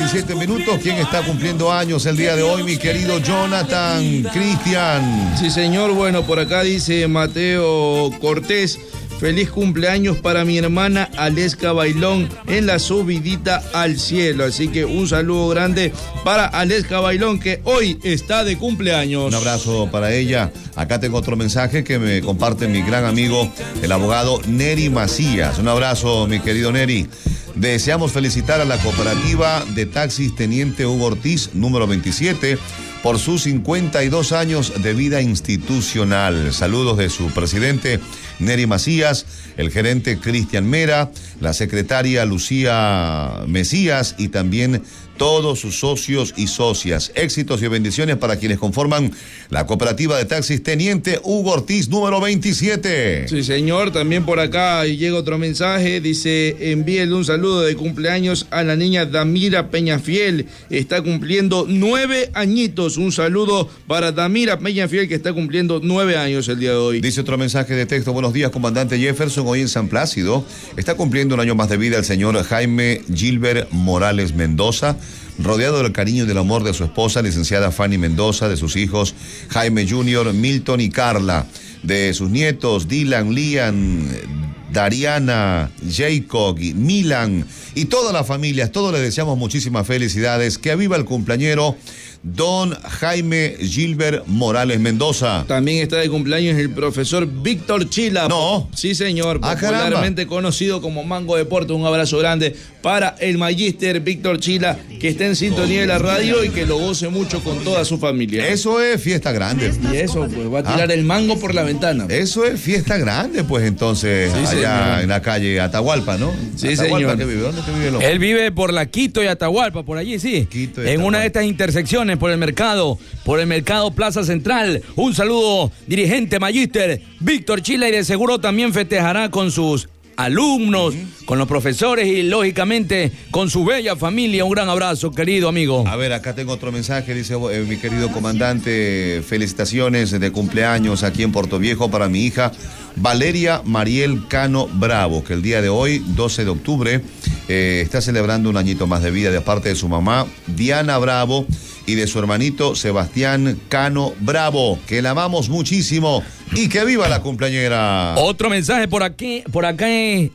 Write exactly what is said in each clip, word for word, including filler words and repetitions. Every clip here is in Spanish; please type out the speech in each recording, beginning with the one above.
veintisiete minutos. ¿Quién está cumpliendo años el día de hoy, mi querido Jonathan Cristian? Sí, señor. Bueno, por acá dice Mateo Cortés. Feliz cumpleaños para mi hermana Aleska Bailón en la subidita al cielo. Así que un saludo grande para Aleska Bailón, que hoy está de cumpleaños. Un abrazo para ella. Acá tengo otro mensaje que me comparte mi gran amigo, el abogado Neri Macías. Un abrazo, mi querido Neri. Deseamos felicitar a la cooperativa de taxis Teniente Hugo Ortiz, número veintisiete, por sus cincuenta y dos años de vida institucional. Saludos de su presidente, Neri Macías, el gerente Cristian Mera, la secretaria Lucía Mesías y también todos sus socios y socias. Éxitos y bendiciones para quienes conforman la cooperativa de taxis Teniente Hugo Ortiz, número veintisiete. Sí, señor. También por acá llega otro mensaje. Dice, envíele un saludo de cumpleaños a la niña Damira Peñafiel. Está cumpliendo nueve añitos. Un saludo para Damira Peñafiel, que está cumpliendo nueve años el día de hoy. Dice otro mensaje de texto. Buenos días, comandante Jefferson. Hoy en San Plácido está cumpliendo un año más de vida el señor Jaime Gilbert Morales Mendoza, rodeado del cariño y del amor de su esposa, licenciada Fanny Mendoza, de sus hijos Jaime junior, Milton y Carla, de sus nietos Dylan, Lian, Dariana, Jacob, Milan y todas las familias. Todos les deseamos muchísimas felicidades. Que viva el cumpleañero don Jaime Gilbert Morales Mendoza. También está de cumpleaños el profesor Víctor Chila. No. Sí, señor. Ah, popularmente caramba. conocido como Mango Deporte. Un abrazo grande para el magíster Víctor Chila, que está en sintonía de la radio y que lo goce mucho con toda su familia. Eso es fiesta grande. Y eso, pues, va a tirar ah. el mango por la ventana. Eso es fiesta grande, pues, entonces, sí, allá señor. En la calle Atahualpa, ¿no? Sí, Atahualpa, señor. ¿qué vive? ¿Dónde es que vive el hombre? Él vive por la Quito y Atahualpa, por allí, sí. Quito y en Atahualpa. Una de estas intersecciones por el mercado, por el mercado Plaza Central. Un saludo, dirigente magíster Víctor Chila, y de seguro también festejará con sus alumnos, uh-huh. con los profesores y lógicamente con su bella familia. Un gran abrazo, querido amigo. A ver, acá tengo otro mensaje, dice eh, mi querido comandante, felicitaciones de cumpleaños aquí en Puerto Viejo para mi hija Valeria Mariel Cano Bravo, que el día de hoy, doce de octubre, eh, está celebrando un añito más de vida de parte de su mamá Diana Bravo y de su hermanito Sebastián Cano Bravo, que la amamos muchísimo y que viva la cumpleañera. Otro mensaje por aquí, por acá,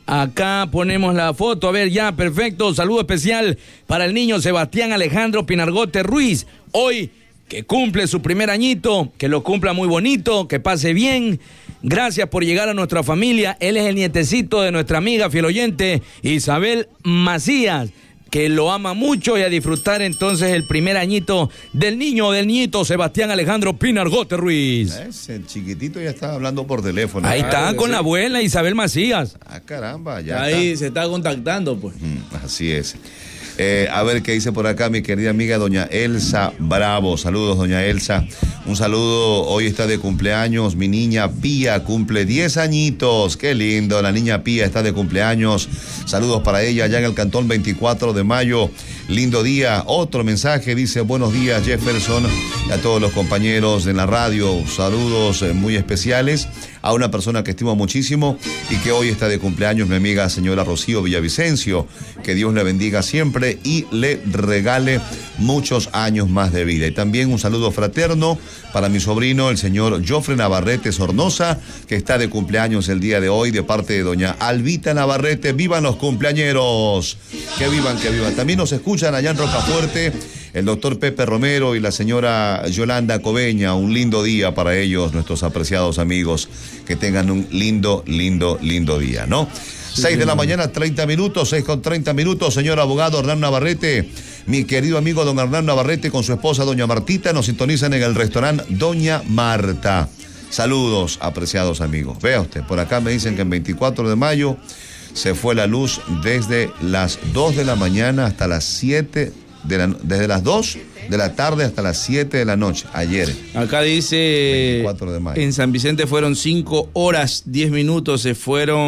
acá ponemos la foto, a ver, ya, perfecto, saludo especial para el niño Sebastián Alejandro Pinargote Ruiz, hoy que cumple su primer añito, que lo cumpla muy bonito, que pase bien. Gracias por llegar a nuestra familia. Él es el nietecito de nuestra amiga fiel oyente Isabel Macías, que lo ama mucho, y a disfrutar entonces el primer añito del niño, del niñito Sebastián Alejandro Pinargote Ruiz. Ese chiquitito ya está hablando por teléfono. Ahí está, ah, con sí. la abuela Isabel Macías. Ah, caramba, ya Ahí está. se está contactando, pues. Mm, así es. Eh, a ver qué dice por acá mi querida amiga doña Elsa Bravo. Saludos, doña Elsa. Un saludo, hoy está de cumpleaños mi niña Pía, cumple diez añitos. Qué lindo, la niña Pía está de cumpleaños. Saludos para ella allá en el cantón veinticuatro de mayo. Lindo día. Otro mensaje dice, buenos días Jefferson, a todos los compañeros de la radio. Saludos eh, muy especiales a una persona que estimo muchísimo y que hoy está de cumpleaños, mi amiga señora Rocío Villavicencio. Que Dios le bendiga siempre y le regale muchos años más de vida. Y también un saludo fraterno para mi sobrino, el señor Jofre Navarrete Sornosa, que está de cumpleaños el día de hoy, de parte de doña Albita Navarrete. ¡Vivan los cumpleañeros! ¡Que vivan, que vivan! También nos escuchan allá en Rocafuerte el doctor Pepe Romero y la señora Yolanda Coveña. Un lindo día para ellos, nuestros apreciados amigos. Que tengan un lindo, lindo, lindo día, ¿no? seis de la mañana, treinta minutos, seis con treinta minutos, señor abogado Hernán Navarrete. Mi querido amigo don Hernán Navarrete con su esposa doña Martita nos sintonizan en el restaurante Doña Marta. Saludos, apreciados amigos. Vea usted, por acá me dicen que en veinticuatro de mayo se fue la luz desde las dos de la mañana hasta las siete de la, desde las dos de la tarde hasta las siete de la noche, ayer. Acá dice, veinticuatro de mayo. En San Vicente fueron cinco horas, diez minutos, se fueron